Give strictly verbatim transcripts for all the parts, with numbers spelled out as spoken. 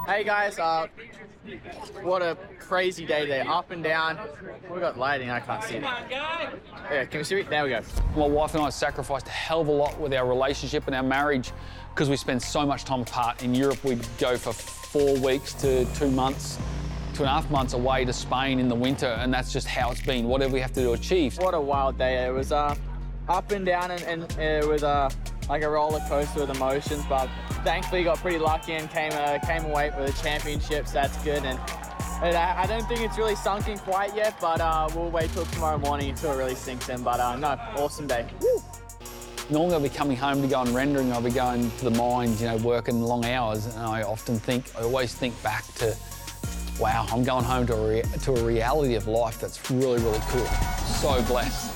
Hey guys, uh, what a crazy day there, up and down. We've got lighting, I can't see it. Yeah, can we see it? There we go. My wife and I sacrificed a hell of a lot with our relationship and our marriage because we spend so much time apart. In Europe, we'd go for four weeks to two months, two and a half months away to Spain in the winter, and that's just how it's been, whatever we have to do to achieve. What a wild day. It was uh, up and down, and, and it was uh, like a roller coaster with emotions, but thankfully got pretty lucky and came uh, came away with the championships. That's good, and, and I, I don't think it's really sunk in quite yet, but uh, we'll wait till tomorrow morning until it really sinks in. But uh, no, awesome day. Woo! Normally I'll be coming home to go on rendering, I'll be going to the mines, you know, working long hours, and I often think, I always think back to, wow, I'm going home to a, rea to a reality of life that's really, really cool. So blessed.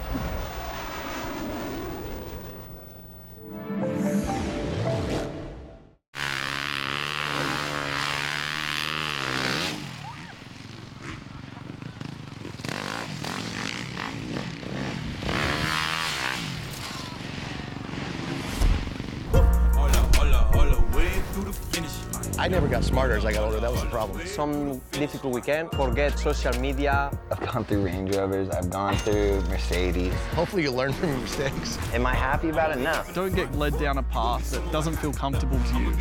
I never got smarter as I got older. That was the problem. Some difficult weekend, forget social media. I've gone through Range Rovers, I've gone through Mercedes. Hopefully you learn from your mistakes. Am I happy about it? No. Don't get led down a path that doesn't feel comfortable to you.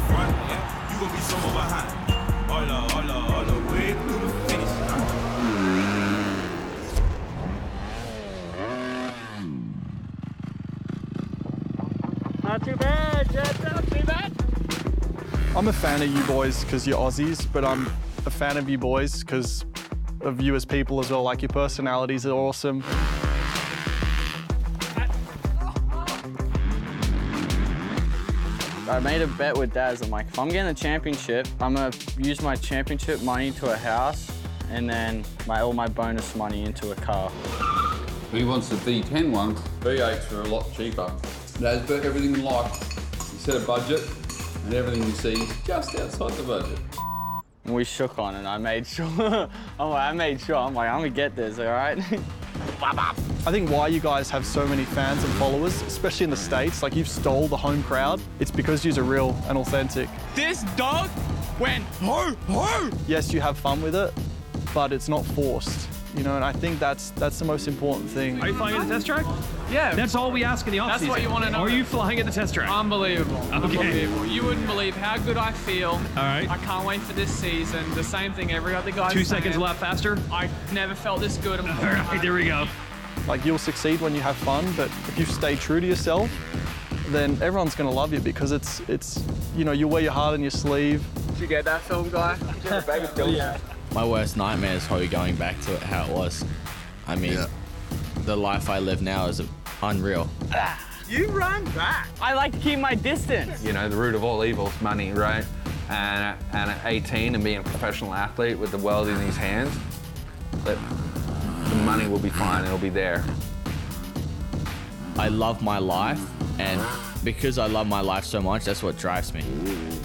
Not too bad, Jet, not too bad. I'm a fan of you boys because you're Aussies, but I'm a fan of you boys because of you as people as well. Like, your personalities are awesome. I made a bet with Daz. I'm like, if I'm getting a championship, I'm gonna use my championship money to a house and then my, all my bonus money into a car. He wants the V ten ones. V eights are a lot cheaper. Daz, but everything in life, you set a budget, and everything you see is just outside the budget. We shook on it. I made sure. I'm like, I made sure. I'm like, I'm gonna get this, all right? I think why you guys have so many fans and followers, especially in the States, like you've stole the home crowd, it's because you're real and authentic. This dog went ho, ho! Yes, you have fun with it, but it's not forced. You know, and I think that's that's the most important thing. Are you flying at the test track? Yeah. That's all we ask in the off-season. That's what you want to know. Are you flying at the test track? Unbelievable. Okay. Unbelievable. You wouldn't believe how good I feel. All right. I can't wait for this season. The same thing every other guy's Two saying. seconds a lap faster? I never felt this good. All right, there we go. Like, you'll succeed when you have fun, but if you stay true to yourself, then everyone's gonna love you because it's, it's you know, you wear your heart on your sleeve. Did you get that film, guy? Yeah. My worst nightmare is probably going back to how it was. I mean, yeah. The life I live now is unreal. You run back. I like to keep my distance. You know, the root of all evil is money, right? And, and at eighteen and being a professional athlete with the world in his hands, that the money will be fine, it'll be there. I love my life, and because I love my life so much, that's what drives me.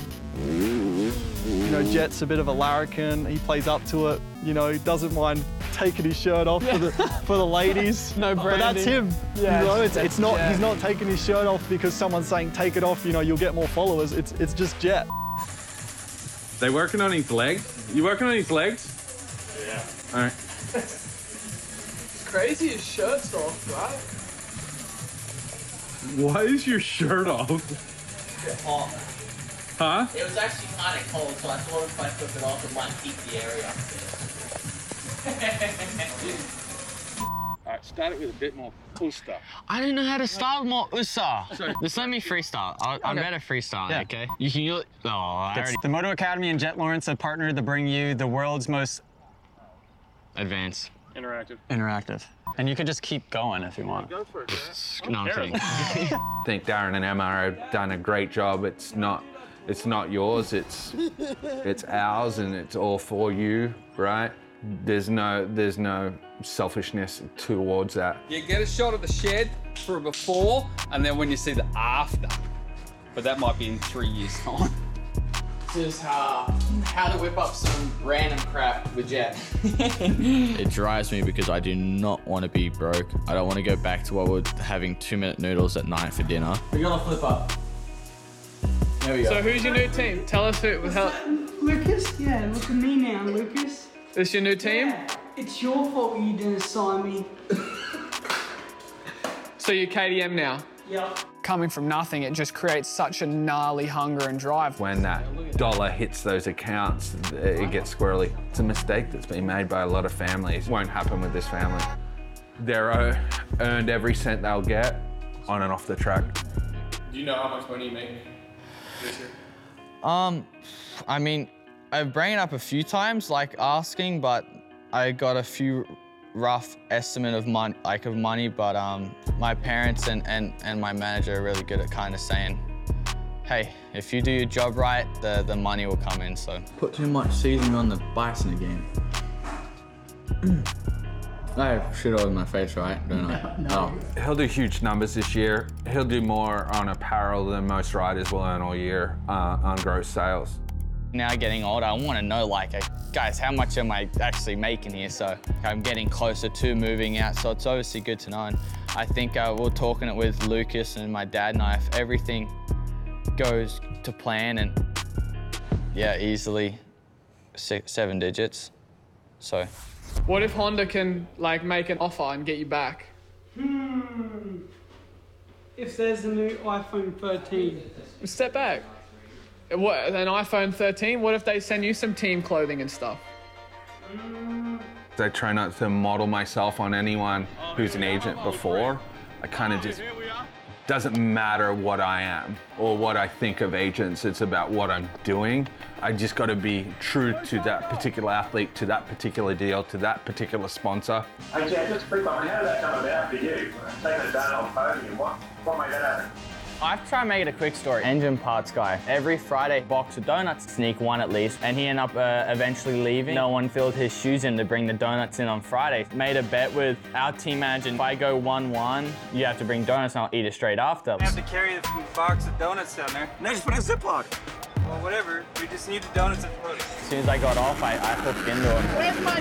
You know, Jet's a bit of a larrikin, he plays up to it, you know, he doesn't mind taking his shirt off for the for the ladies. No branding. But that's him. Yeah, you know, it's, it's not Jet. He's not taking his shirt off because someone's saying take it off, you know, you'll get more followers. It's it's just Jet. They working on his legs? You working on his legs? Yeah. All right. It's crazy his shirt's off, right? Why is your shirt off? It's hot. Huh? It was actually kind of cold, so I thought if I took it off, it might keep the area. All right, start it with a bit more cool stuff. I don't know how to start more U S A. Just let me freestyle. I'll, I'm better freestyling, Yeah. okay? You can use. Oh, I already. The Moto Academy and Jet Lawrence have partnered to bring you the world's most Advanced. Interactive. interactive. And you can just keep going if you want. Go for it, Jet. No, I'm kidding. I think Darren and Emma have done a great job. It's not, it's not yours. It's, it's ours, and it's all for you, right? There's no, there's no selfishness towards that. You get a shot of the shed for a before, and then when you see the after. But that might be in three years' time. This is how, how to whip up some random crap with Jet. It drives me because I do not want to be broke. I don't want to go back to what we're having two-minute noodles at night for dinner. We're gonna flip up. Here we go. So who's your new team? Tell us who. How, Lucas? Yeah, look at me now, Lucas. this your new team? Yeah, it's your fault you didn't sign me. So you're K D M now? Yep. Coming from nothing, it just creates such a gnarly hunger and drive. When that dollar hits those accounts, it gets squirrely. It's a mistake that's been made by a lot of families. It won't happen with this family. They're earned every cent they'll get on and off the track. Do you know how much money you make this year? Um, I mean, I've brought it up a few times, like asking, but I got a few rough estimate of money, like of money, but um, my parents and, and, and my manager are really good at kind of saying, hey, if you do your job right, the, the money will come in, so. Put too much seasoning on the bison again. I have shit all over my face, right? Don't I? No. Oh. He'll do huge numbers this year. He'll do more on apparel than most riders will earn all year uh, on gross sales. Now getting older, I want to know, like, uh, guys, how much am I actually making here? So I'm getting closer to moving out, so it's obviously good to know. And I think uh, we're talking it with Lucas and my dad and I, if everything goes to plan and, yeah, easily six, seven digits, so. What if Honda can like make an offer and get you back? Hmm. If there's a new iPhone thirteen. Step back. What, an iPhone thirteen? What if they send you some team clothing and stuff? Mm. I try not to model myself on anyone who's an agent before. I kind of just, doesn't matter what I am or what I think of agents, it's about what I'm doing. I just got to be true to that particular athlete, to that particular deal, to that particular sponsor. Hey, Jack, just a quick one. How did that come about for you? Taking a donut on podium, what, what made that happen? I've tried to make it a quick story. Engine parts guy. Every Friday, box of donuts, sneak one at least, and he ended up uh, eventually leaving. No one filled his shoes in to bring the donuts in on Friday. Made a bet with our team manager. If I go one one, you have to bring donuts and I'll eat it straight after. We have to carry the box of donuts down there. And they just put in a Ziploc. Well, whatever. We just need the donuts at the podium. As soon as I got off, I, I hooked into him. Where's my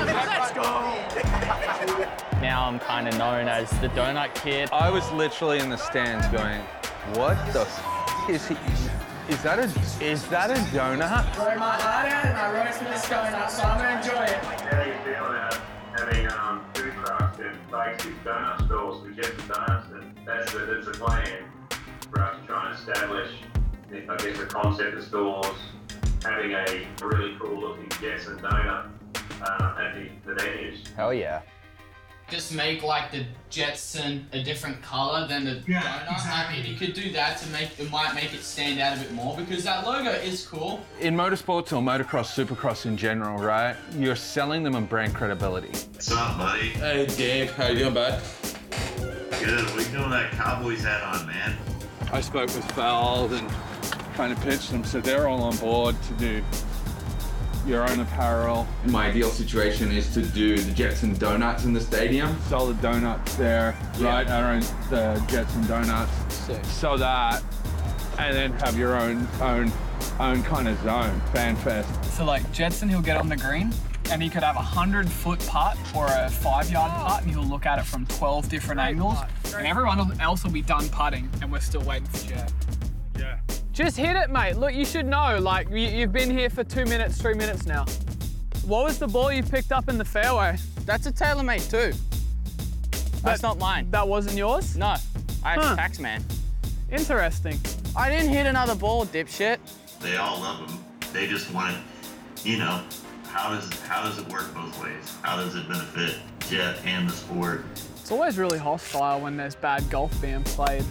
donut? Let's go! Now I'm kind of known as the donut kid. I was literally in the stands going, what the f is he? Is that a, is that a donut? Throw my heart out and I roast this donut, so I'm gonna enjoy it. How do you feel about having um, food trucks and basic donut stores with Jets and Donuts? And that's the, that's the plan for us to try and establish, I guess, a concept of stores, having a really cool looking Jets and Donut uh, at the, the venues. Hell yeah. Just make like the Jetson a different color than the Yeah, donut. exactly. Like if you could do that to make it might make it stand out a bit more because that logo is cool. In motorsports or motocross, supercross in general, right? You're selling them on brand credibility. What's up, buddy? Hey, Dave. How you doing, bud? Good. What are you doing with that Cowboys hat on, man? I spoke with Val and kind of pitched them, so they're all on board to do your own apparel. My ideal situation is to do the Jetson Donuts in the stadium. Sell the donuts there, Yeah. right? Our own the Jetson Donuts. Sick. Sell that, and then have your own own own kind of zone, fan fest. So like Jetson, he'll get on the green and he could have a hundred foot putt or a five yard putt and he'll look at it from twelve different angles and everyone else will be done putting and we're still waiting for Jet. Yeah. Just hit it, mate. Look, you should know. Like, you, you've been here for two minutes, three minutes now. What was the ball you picked up in the fairway? That's a TaylorMade too. That's not mine. That wasn't yours? No, I have Huh. Taxman. Interesting. I didn't hit another ball, dipshit. They all love them. They just want to, you know, how does how does it work both ways? How does it benefit Jet and the sport? It's always really hostile when there's bad golf being played.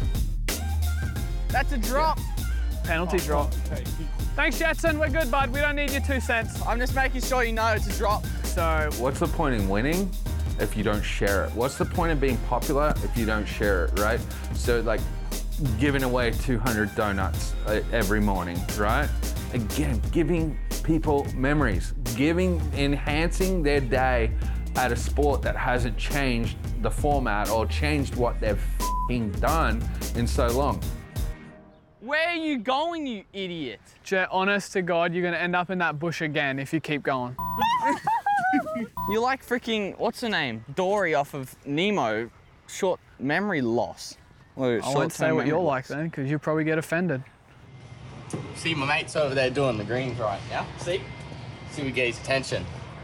That's a drop. Penalty drop. Thanks, Jetson. We're good, bud. We don't need your two cents. I'm just making sure you know it's a drop. So, What's the point in winning if you don't share it? What's the point of being popular if you don't share it, right? So like giving away two hundred donuts uh, every morning, right? Again, giving people memories, giving, enhancing their day at a sport that hasn't changed the format or changed what they've f***ing done in so long. Where are you going, you idiot? Jet, honest to God, you're gonna end up in that bush again if you keep going. You're like freaking, what's her name? Dory off of Nemo. Short memory loss. Well, I won't say short-term what you're memory like loss. then, because you'll probably get offended. See, my mate's over there doing the greens right now. See? See, we get his attention.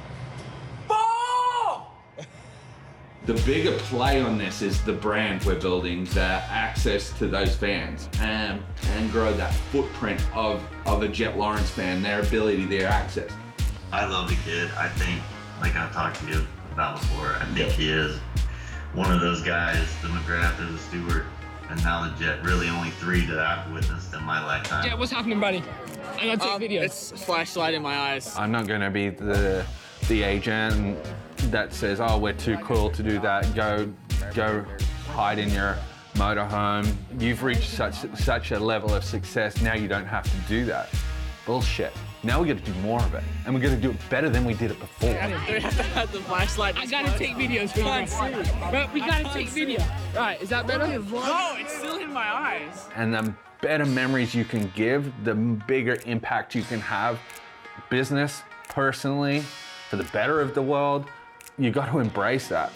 The bigger play on this is the brand we're building, the access to those fans, and and grow that footprint of, of a Jet Lawrence fan, their ability, their access. I love the kid. I think, like I talked to you about before, I think he is one of those guys, the McGrath or the Stewart, and now the Jet, really only three that I've witnessed in my lifetime. Yeah, what's happening, buddy? I gotta take Um, video. It's a flashlight in my eyes. I'm not gonna be the the agent that says, oh, we're too cool to do that. Go, go hide in your motorhome. You've reached such such a level of success. Now you don't have to do that. Bullshit. Now we got to do more of it, and we're gonna do it better than we did it before. Do we have to have the flashlight? I gotta take videos for you. But we gotta take video. Right, is that better? No, it's still in my eyes. And the better memories you can give, the bigger impact you can have, business, personally, for the better of the world. You got to embrace that.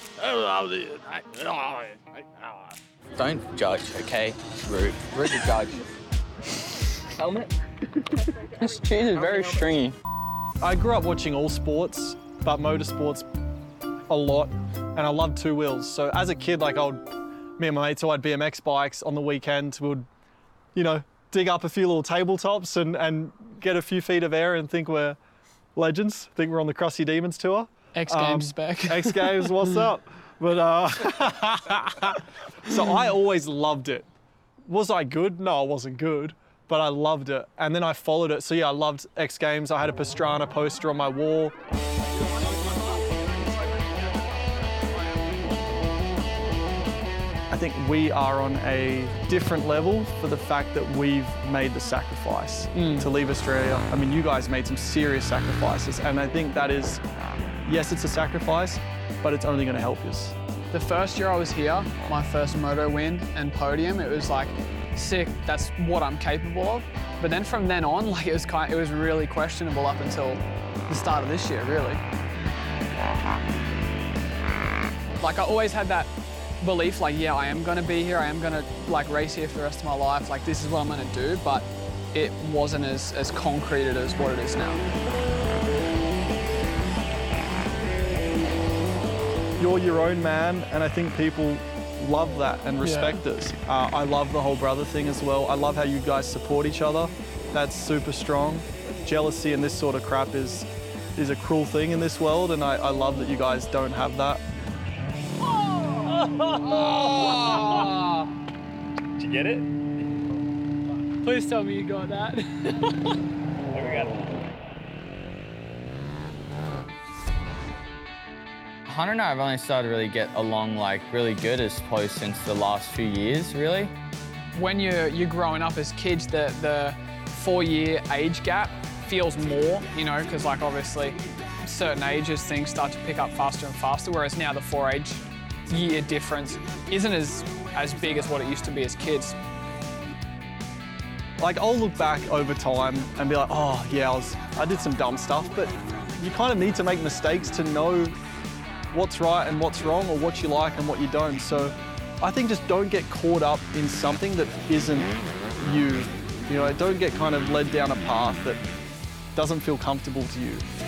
Don't judge, okay? It's rude. Rude to judge. Helmet? This cheese is very stringy. I grew up watching all sports, but motorsports a lot, and I love two wheels. So as a kid, like I would, me and my mates would B M X bikes on the weekend. We would, you know, dig up a few little tabletops and, and get a few feet of air and think we're legends. Think we're on the Crusty Demons tour. X Games is back. X Games, what's up? But uh, so I always loved it. Was I good? No, I wasn't good, but I loved it. And then I followed it. So yeah, I loved X Games. I had a Pastrana poster on my wall. I think we are on a different level for the fact that we've made the sacrifice Mm. to leave Australia. I mean, you guys made some serious sacrifices, and I think that is, yes, it's a sacrifice, but it's only going to help us. The first year I was here, my first moto win and podium, it was like sick. That's what I'm capable of. But then from then on, like it was kind, it was really questionable up until the start of this year, really. Like I always had that belief, like yeah, I am going to be here. I am going to like race here for the rest of my life. Like this is what I'm going to do. But it wasn't as as concreted as what it is now. You're your own man, and I think people love that and respect Yeah. us. Uh, I love the whole brother thing as well. I love how you guys support each other. That's super strong. Jealousy and this sort of crap is is a cruel thing in this world, and I, I love that you guys don't have that. Did you get it? Please tell me you got that. There we go. Hunter and I have only started to really get along like really good as close since the last few years, really. When you're, you're growing up as kids, the, the four-year age gap feels more, you know, because like obviously certain ages things start to pick up faster and faster, whereas now the four age year difference isn't as, as big as what it used to be as kids. Like I'll look back over time and be like, oh yeah, I, was, I did some dumb stuff, but you kind of need to make mistakes to know what's right and what's wrong, or what you like and what you don't. So I think just don't get caught up in something that isn't you. You know, don't get kind of led down a path that doesn't feel comfortable to you.